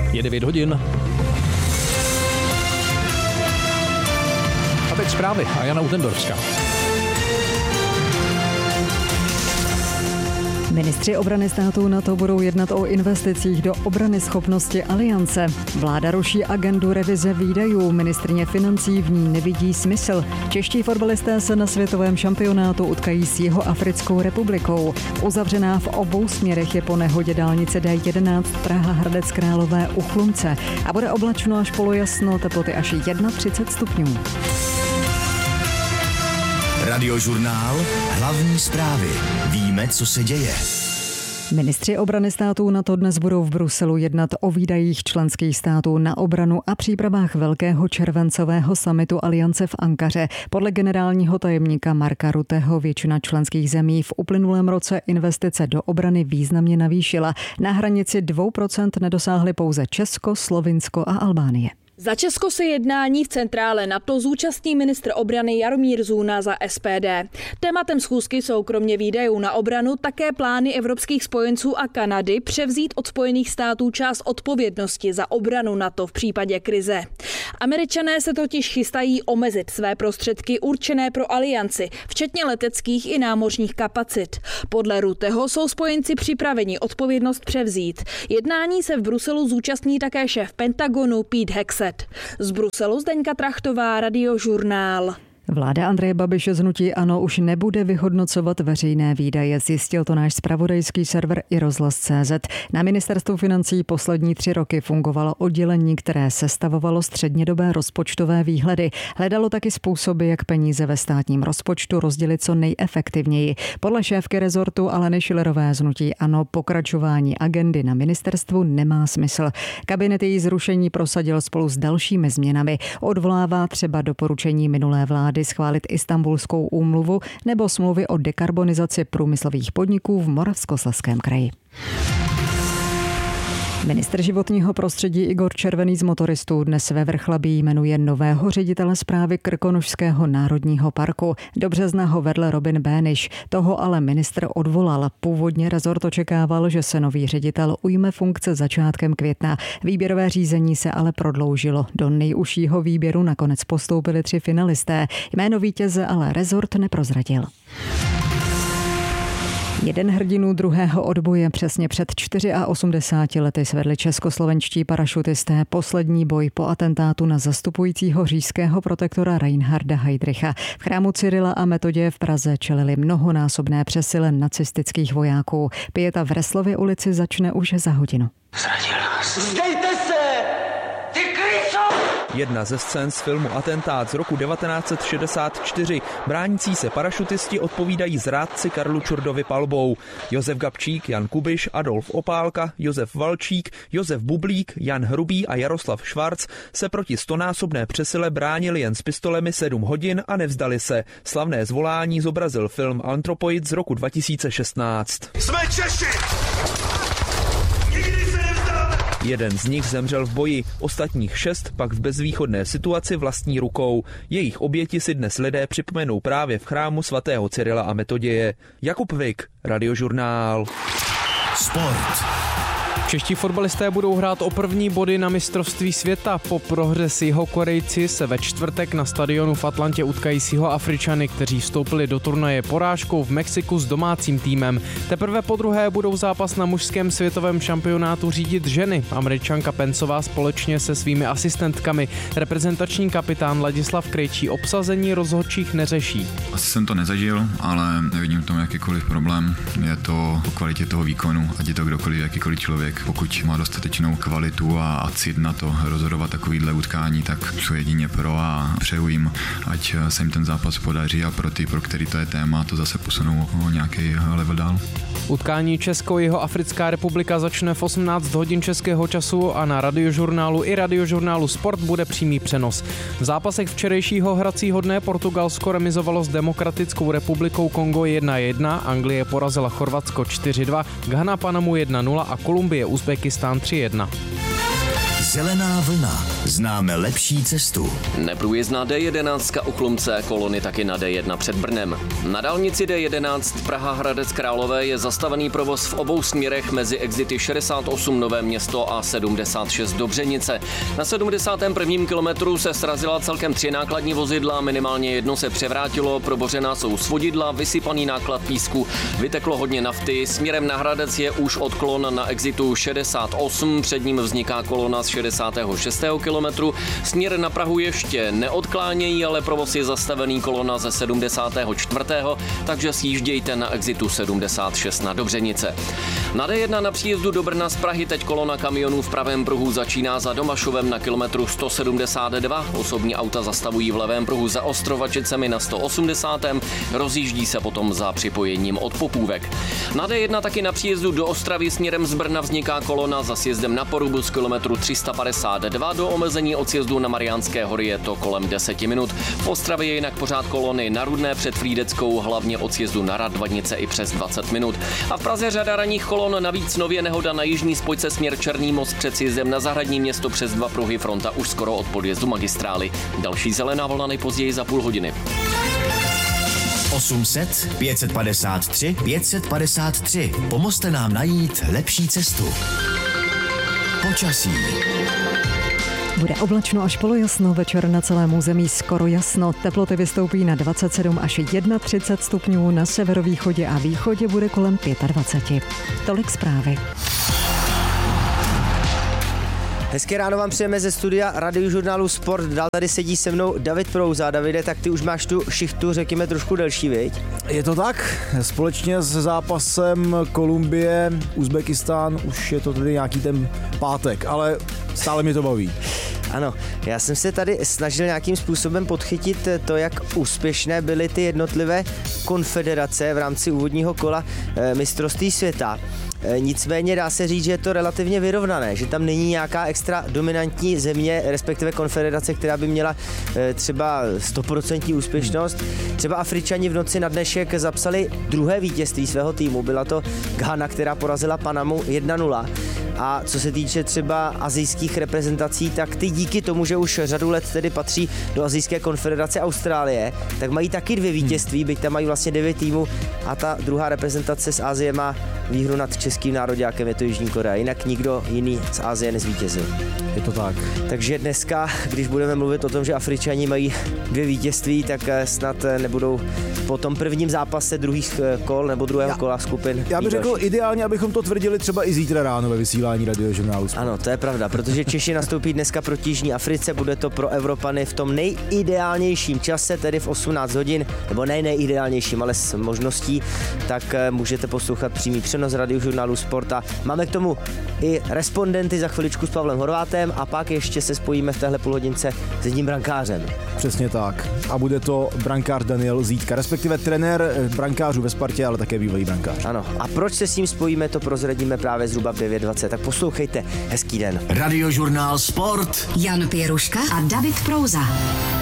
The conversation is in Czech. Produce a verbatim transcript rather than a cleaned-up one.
Je devět hodin. A teď zprávy a Jana Utendorská. Ministři obrany států NATO budou jednat o investicích do obranyschopnosti aliance. Vláda ruší agendu revize výdajů, ministryně financí v ní nevidí smysl. Čeští fotbalisté se na světovém šampionátu utkají s Jihoafrickou republikou. Uzavřená v obou směrech je po nehodě dálnice D jedenáct Praha Hradec Králové u Chlumce a bude oblačno až polojasno, teploty až třicet jedna stupňů. Radiožurnál, hlavní zprávy. Víme, co se děje. Ministři obrany států NATO dnes budou v Bruselu jednat o výdajích členských států na obranu a přípravách velkého červencového summitu Aliance v Ankaře. Podle generálního tajemníka Marka Rutteho většina členských zemí v uplynulém roce investice do obrany významně navýšila. Na hranici dvě procenta nedosáhly pouze Česko, Slovinsko a Albánie. Za Česko se jednání v centrále NATO zúčastní ministr obrany Jaromír Zůna za S P D. Tématem schůzky jsou kromě výdajů na obranu také plány evropských spojenců a Kanady převzít od Spojených států část odpovědnosti za obranu NATO v případě krize. Američané se totiž chystají omezit své prostředky určené pro alianci, včetně leteckých i námořních kapacit. Podle Rutteho jsou spojenci připraveni odpovědnost převzít. Jednání se v Bruselu zúčastní také šéf Pentagonu Pete Hegseth. Z Bruselu Zdeňka Trachtová, Radiožurnál. Vláda Andreje Babiše z hnutí ANO už nebude vyhodnocovat veřejné výdaje, zjistil to náš zpravodajský server i rozhlas tečka cé zet. Na ministerstvu financí poslední tři roky fungovalo oddělení, které sestavovalo střednědobé rozpočtové výhledy. Hledalo taky způsoby, jak peníze ve státním rozpočtu rozdělit co nejefektivněji. Podle šéfky rezortu Aleny Schillerové z hnutí ANO pokračování agendy na ministerstvu nemá smysl. Kabinet její zrušení prosadil spolu s dalšími změnami. Odvolává třeba doporučení minulé vlády schválit Istanbulskou úmluvu nebo smlouvy o dekarbonizaci průmyslových podniků v Moravskoslezském kraji. Ministr životního prostředí Igor Červený z motoristů dnes ve Vrchlabí jmenuje nového ředitele správy Krkonošského národního parku. Do března ho vedl Robin Béniš, toho ale ministr odvolal. Původně rezort očekával, že se nový ředitel ujme funkce začátkem května. Výběrové řízení se ale prodloužilo. Do nejužšího výběru nakonec postoupili tři finalisté. Jméno vítěze ale rezort neprozradil. Jeden hrdinů druhého odboje přesně před osmdesáti čtyřmi lety svedli českoslovenští parašutisté poslední boj po atentátu na zastupujícího říšského protektora Reinharda Heydricha. V chrámu Cyrila a Metoděje v Praze čelili mnohonásobné přesile nacistických vojáků. Pieta v Reslově ulici začne už za hodinu. Zradil nás. Vzdejte se! Ty kryco! Jedna ze scén z filmu Atentát z roku devatenáct set šedesát čtyři. Bránící se parašutisti odpovídají zrádci Karlu Čurdovi palbou. Josef Gabčík, Jan Kubiš, Adolf Opálka, Josef Valčík, Josef Bublík, Jan Hrubý a Jaroslav Švarc se proti stonásobné přesile bránili jen s pistolemi sedm hodin a nevzdali se. Slavné zvolání zobrazil film Antropoid z roku dva tisíce šestnáct. Jsme Češi! Jeden z nich zemřel v boji, ostatních šest pak v bezvýchodné situaci vlastní rukou. Jejich oběti si dnes lidé připomenou právě v chrámu svatého Cyrila a Metoděje. Jakub Vik, Radiožurnál. Sport. Čeští fotbalisté budou hrát o první body na mistrovství světa. Po prohře s Jihokorejci se ve čtvrtek na stadionu v Atlantě utkají s Jihoafričany, kteří vstoupili do turnaje porážkou v Mexiku s domácím týmem. Teprve podruhé budou zápas na mužském světovém šampionátu řídit ženy. Američanka Pencová společně se svými asistentkami. Reprezentační kapitán Ladislav Krejčí obsazení rozhodčích neřeší. Asi jsem to nezažil, ale nevidím v tom jakýkoliv problém. Je to o kvalitě toho výkonu, ať je to kdokoliv, jakýkoliv člověk. Pokud má dostatečnou kvalitu a, a cit na to rozhodovat takovýhle utkání, tak jsou jedině pro a přeju jim, ať se jim ten zápas podaří a pro ty, pro který to je téma, to zase posunou o nějaký level dál. Utkání Česko-Jihoafrická republika začne v osmnáct hodin českého času a na Radiožurnálu i Radiožurnálu Sport bude přímý přenos. V zápasech včerejšího hracího dne Portugalsko remizovalo s Demokratickou republikou Kongo jedna jedna, Anglie porazila Chorvatsko čtyři dva, Ghana Panamu jedna nula a Kolumbie Uzbekistán tři jedna. Zelená vlna. Známe lepší cestu. Neprůjezdná D jedenáct u Chlumce, kolony taky na D jedna před Brnem. Na dálnici D jedenáct Praha Hradec Králové je zastavený provoz v obou směrech mezi exity šedesát osm Nové Město a sedmdesát šest Dobřenice. Na sedmdesátém prvním kilometru se srazila celkem tři nákladní vozidla, minimálně jedno se převrátilo, probořená jsou svodidla, vysypaný náklad písku, vyteklo hodně nafty. Směrem na Hradec je už odklon na exitu šedesát osm, před ním vzniká kolona z šedesátého šestého kilometru. Směr na Prahu ještě neodklánějí, ale provoz je zastavený, kolona ze sedmdesátého čtvrtého takže sjíždějte na exitu sedmdesát šest na Dobřenice. Na D jedna na příjezdu do Brna z Prahy teď kolona kamionů v pravém pruhu začíná za Domašovem na kilometru sto sedmdesát dva. Osobní auta zastavují v levém pruhu za Ostrovačicemi na sto osmdesátém Rozjíždí se potom za připojením od Popůvek. Na D jedna taky na příjezdu do Ostravy směrem z Brna vzniká kolona za sjezdem na Porubu z kilometru tři sta padesát dva. Do omezení od sjezdu na Mariánské hory je to kolem deset minut. V Ostravě je jinak pořád kolony na Rudné před Frýdeckou, hlavně od sjezdu na Radvanice i přes dvacet minut. A v Praze řada ranních kolon, navíc nově nehoda na jižní spojce směr Černý Most před sjezdem na Zahradní Město přes dva pruhy, fronta už skoro od podjezdu magistrály. Další zelená vlna nejpozději za půl hodiny. osm set pět set padesát tři pět set padesát tři. Pomozte nám najít lepší cestu. Počasí. Bude oblačno až polojasno, večer na celém území skoro jasno. Teploty vystoupí na dvacet sedm až třicet jedna stupňů, na severovýchodě a východě bude kolem dvacet pět. Tolik zprávy. Hezké ráno vám přejeme ze studia Radiožurnálu Sport. Dál tady sedí se mnou David Prouza. Davide, tak ty už máš tu šichtu, řekněme, trošku delší, viď? Je to tak. Společně s zápasem Kolumbie, Uzbekistán, už je to tedy nějaký ten pátek, ale stále mě to baví. Ano, já jsem se tady snažil nějakým způsobem podchytit to, jak úspěšné byly ty jednotlivé konfederace v rámci úvodního kola mistrovství světa. Nicméně dá se říct, že je to relativně vyrovnané, že tam není nějaká extra dominantní země, respektive konfederace, která by měla třeba sto procent úspěšnost. Třeba Afričani v noci na dnešek zapsali druhé vítězství svého týmu, byla to Ghana, která porazila Panamu jedna nula. A co se týče třeba asijských reprezentací, tak ty díky tomu, že už řadu let tedy patří do Asijské konfederace Austrálie, tak mají taky dvě vítězství, byť tam mají vlastně devět týmů a ta druhá reprezentace z Asie má výhru nad českým nároďákem, je to Jižní Korea. Jinak nikdo jiný z Asie nezvítězil. Je to tak. Takže dneska, když budeme mluvit o tom, že Afričani mají dvě vítězství, tak snad nebudou po tom prvním zápase druhých kol nebo druhého já, kola skupin. Já bych řekl ideálně, abychom to tvrdili třeba i zítra ráno ve vysílání Radiožurnálu Sport. Ano, to je pravda, protože Češi nastoupí dneska proti Jižní Africe, bude to pro Evropany v tom nejideálnějším čase, tedy v osmnáct hodin, nebo ne nejideálnějším, ale s možností, tak můžete poslouchat přímý přenos Radiožurnálu Sport a máme k tomu i respondenty za chviličku s Pavlem Horvátem a pak ještě se spojíme v téhle půlhodince s jedním brankářem. Přesně tak. A bude to brankář Daniel Zítka, respektive trenér brankářů ve Spartě, ale také bývalý brankář. Ano. A proč se s ním spojíme, to prozradíme právě zhruba v devět dvacet. Tak poslouchejte. Hezký den. Radiožurnál Sport. Jan Pěruška a David Prouza.